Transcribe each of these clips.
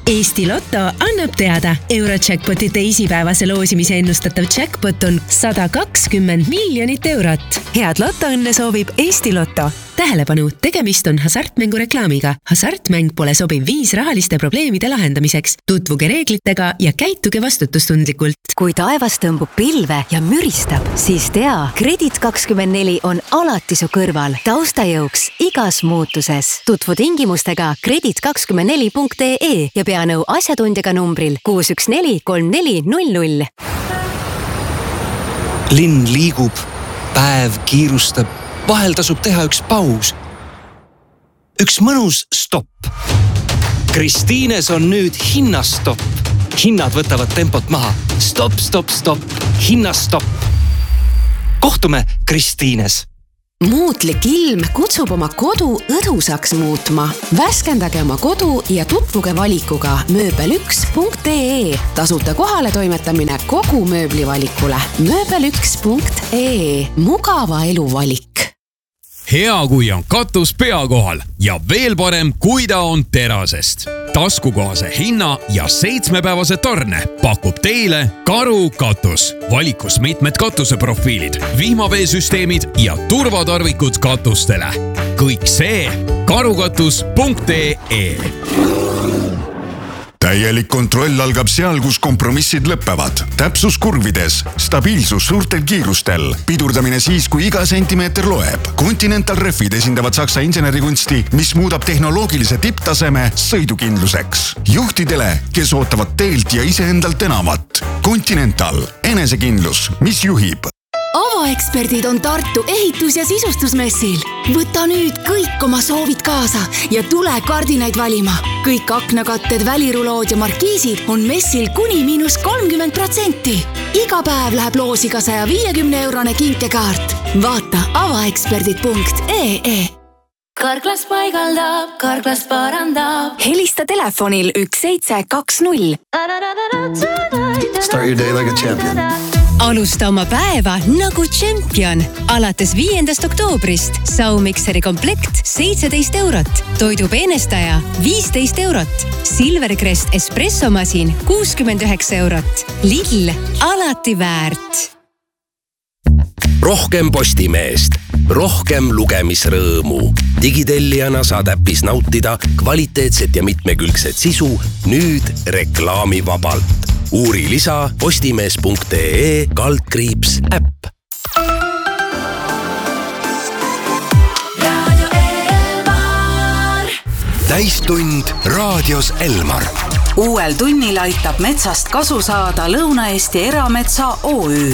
Eesti Lotto annab teada. Eurojackpoti teisipäevase loosimise ennustatav jackpot on 120 miljonit eurot. Head lotoõnne soovib Eesti Lotto. Tähelepanu, tegemist on hasartmängureklaamiga. Hasartmäng pole sobiv viis rahaliste probleemide lahendamiseks. Tutvuge reeglitega ja käituge vastutustundlikult. Kui taevas tõmbub pilve ja müristab, siis tea, Kredit24 on alati su kõrval. Taustajõuks igas muutuses. Tutvu tingimustega kredit24.ee ja pea nõu asjatundjaga numbril 614 3400. Linn liigub, päev kiirustab. Vahel tasub teha üks paus. Üks mõnus stopp. Kristiines on nüüd hinnastopp. Hinnad võtavad tempot maha. Stopp, stopp, stopp. Hinnastopp. Kohtume Kristiines. Muutlik ilm kutsub oma kodu õdusaks muutma. Väskendage oma kodu ja tutvuge valikuga mööbel1.ee. Tasuta kohale toimetamine kogu mööblivalikule. mööbel1.ee. Mugava elu valik. Hea, kui on katus pea kohal ja veel parem, kui ta on terasest. Taskukohase hinna ja 7-päevase tarne pakub teile Karu katus. Valikus mitmed katuseprofiilid, vihmaveesüsteemid ja turvatarvikud katustele. Kõik see karukatus.ee. Täielik kontroll algab seal, kus kompromissid lõppevad. Täpsus kurvides, stabiilsus suurtel kiirustel, pidurdamine siis, kui iga sentimeeter loeb. Continental Refid esindavad Saksa insenerikunsti, mis muudab tehnoloogilise tipptaseme sõidukindluseks. Juhtidele, kes ootavad teelt ja iseendalt enamat. Continental, enesekindlus, mis juhib. Avaeksperdid on Tartu ehitus- ja sisustusmessil. Võta nüüd kõik oma soovid kaasa ja tule kardinaid valima. Kõik aknakatted, välirulood ja markiisid on messil kuni -30%. Iga päev läheb loosi ka 150-eurone kinkekaart. Vaata avaeksperdid.ee. Karklas paigaldab, Karklas parandab. Helista telefonil 1720. Start your day like a champion. Alusta oma päeva nagu tšempion. Alates 5. oktoobrist saumikseri komplekt 17 eurot, toidupeenestaja 15 eurot, Silvercrest espressomasin 69 eurot. Lidl, alati väärt. Rohkem Postimeest, rohkem lugemisrõõmu. Digitellijana saad äppis nautida kvaliteetset ja mitmekülgset sisu nüüd reklaamivabalt. Uuri lisa postimees.ee/äpp. Täistund raadios Elmar. Uuel tunnil aitab metsast kasu saada Lõuna-Eesti Erametsa OÜ.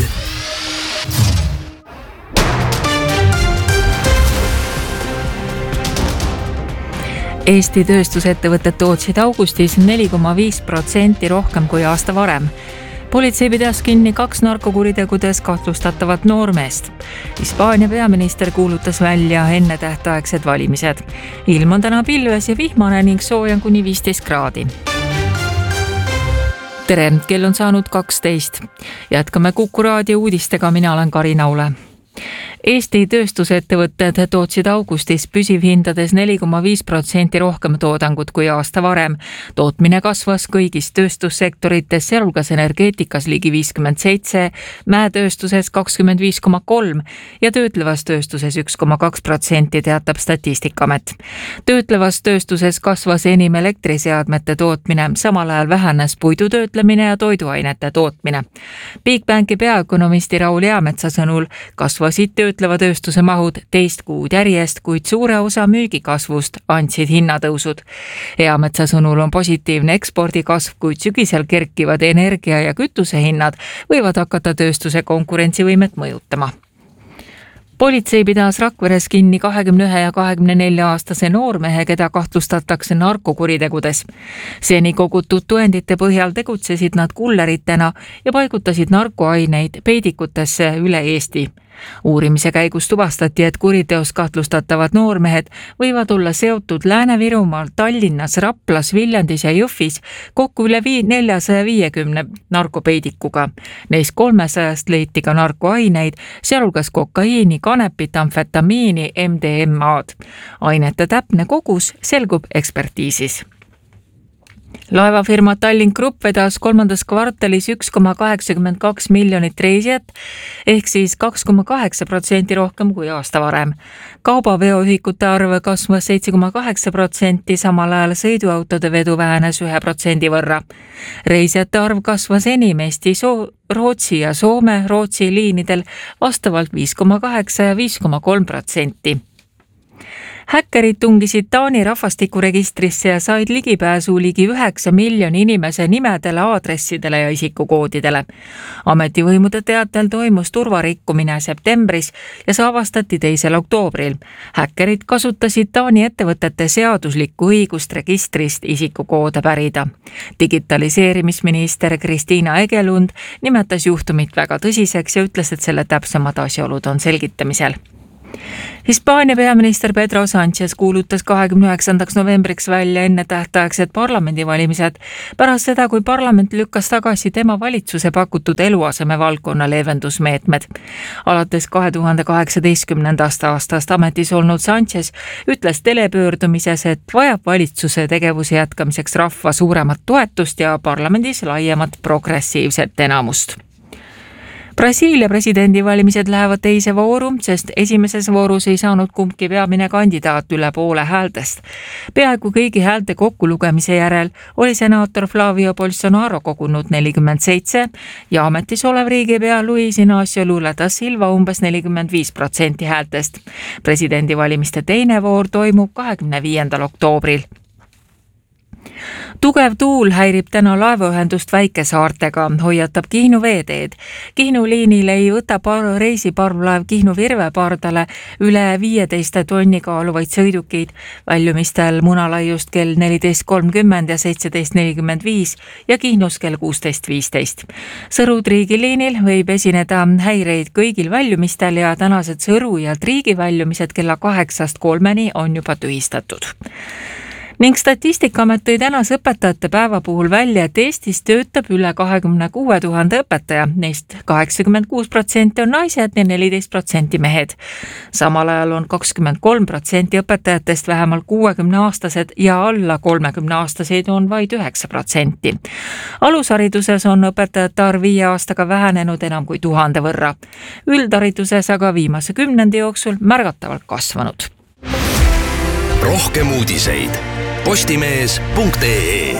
Eesti tööstusettevõtted tootsid augustis 4,5% rohkem kui aasta varem. Politsei pidas kinni 2 narkokuritegudes kahtlustatavat noormeest. Hispaania peaminister kuulutas välja ennetähtaegsed valimised. Ilm on täna pilves ja vihmane ning sooja kuni 15 kraadi. Tere, kell on saanud 12. Jätkame Kuku raadio uudistega, mina olen Karina Ule. Eesti tööstusettevõtted tootsid augustis püsivhindades 4,5% rohkem toodangut kui aasta varem. Tootmine kasvas kõigis tööstussektorites, sealhulgas energeetikas ligi 57%, mäetööstuses 25,3% ja töötlevas tööstuses 1,2%, teatab Statistikaamet. Töötlevas tööstuses kasvas enim elektriseadmete tootmine, samal ajal vähenes puidutöötlemine ja toiduainete tootmine. Bigbanki peaökonomisti Raul Eametsa sõnul kasvasid töötleva tööstuse mahud 2 kuud järjest, kuid suure osa müügikasvust andsid hinnatõusud. Eametsa sõnul on positiivne ekspordikasv, kuid sügisel kerkivad energia- ja kütusehinnad võivad hakata tööstuse konkurentsivõimet mõjutama. Politsei pidas Rakveres kinni 21 ja 24-aastase noormehe, keda kahtlustatakse narkokuritegudes. Seni kogutud tõendite põhjal tegutsesid nad kulleritena ja paigutasid narkoaineid peidikutesse üle Eesti. Uurimise käigus tuvastati, et kuriteos kahtlustatavad noormehed võivad olla seotud Lääne-Virumaal, Tallinnas, Raplas, Viljandis ja Jõhvis kokku üle 450 narkopeidikuga. Neis 300 leiti ka narkoaineid, sealhulgas kokaiini, kanepit, amfetamiini, MDMA-d. Ainete täpne kogus selgub ekspertiisis. Laevafirma Tallink Grupp vedas kolmandas kvartalis 1,82 miljonit reisijat ehk siis 2,8% rohkem kui aasta varem. Kaubaveoühikute arv kasvas 7,8%, samal ajal sõiduautode vedu vähenes 1% võrra. Reisijate arv kasvas enim Eesti, Rootsi ja Soome Rootsi liinidel vastavalt 5,8% ja 5,3%. Häkkerid tungisid Taani rahvastikuregistrisse ja said ligipääsu ligi 9 miljoni inimese nimedele, aadressidele ja isikukoodidele. Ametivõimude teatel toimus turvarikkumine septembris ja see avastati 2. oktoobril. Häkkerid kasutasid Taani ettevõtete seaduslikku õigust registrist isikukoode pärida. Digitaliseerimisminister Kristiina Egelund nimetas juhtumit väga tõsiseks ja ütles, et selle täpsemad asjaolud on selgitamisel. Hispaania peaminister Pedro Sánchez kuulutas 29. novembriks välja ennetähtaegsed parlamendivalimised pärast seda, kui parlament lükkas tagasi tema valitsuse pakutud eluaseme valdkonna leevendusmeetmed. Alates 2018. aastast ametis olnud Sánchez ütles telepöördumises, et vajab valitsuse tegevuse jätkamiseks rahva suuremat toetust ja parlamendis laiemat progressiivset enamust. Brasiilia presidendivalimised lähevad teise vooru, sest esimeses voorus ei saanud kumbki peamine kandidaat üle poole häältest. Peaaegu kõigi häälte kokkulugemise järel oli senaator Flavio Bolsonaro kogunud 47 ja ametis olev riigipea Luis Inácio Lula da Silva umbes 45% häältest. Presidendivalimiste teine voor toimub 25. oktoobril. Tugev tuul häirib täna laevaühendust väikesaartega, hoiatab Kihnu veeteed. Kihnu liinil ei võta reisiparvlaev Kihnu Virvepardale üle 15 tonni kaaluvaid sõidukeid väljumistel Munalaiust kell 14.30 ja 17.45 ja Kihnus kell 16.15. Sõru-Triigi liinil võib esineda häireid kõigil väljumistel ja tänased Sõru ja Triigi väljumised kella 8-3 on juba tühistatud. Ning Statistikaamet tõi tänase õpetajate päeva puhul välja, et Eestis töötab üle 26 000 õpetaja, neist 86% on naised ja 14% mehed. Samal ajal on 23% õpetajatest vähemalt 60-aastased ja alla 30-aastaseid on vaid 9%. Alushariduses on õpetajate arv 5 aastaga vähenenud enam kui 1000 võrra. Üldhariduses aga viimase 10 jooksul märgatavalt kasvanud. Rohkem uudiseid postimees.ee.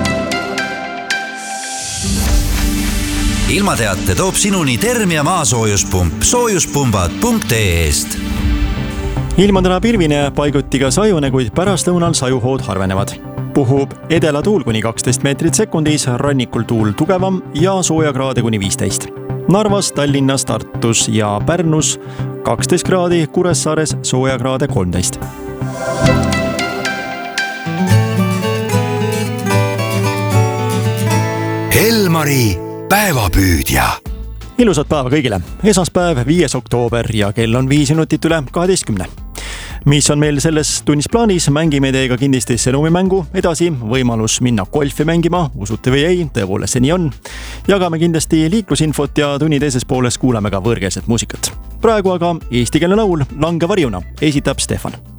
Ilmateate toob sinuni Termia maasoojuspump soojuspumbad.ee-st. Ilm on täna pilvine, paiguti ka sajune, kuid pärastlõunal sajuhood harvenevad. Puhub edelatúl kuni 12 meetrit sekundis, rannikul tuul tugevam ja soojakraade kuni 15. Narvas, Tallinnas, Tartus ja Pärnus 12 kraadi, Kuressaares soojakraade 13. Elmari päevapüüdja. Ilusat päeva kõigile. Esmaspäev 5. oktoober ja kell on 5 minutit üle 12. Mis on meil selles tunnis plaanis? Mängime teiega kindlasti sõnumimängu edasi, võimalus minna golfi mängima, usute või ei, tõepoolest see nii on. Jagame kindlasti liiklusinfot ja tunni teises pooles kuulame ka võõrkeelset muusikat. Praegu aga eestikeelne laul Lange varjuna esitab Stefan.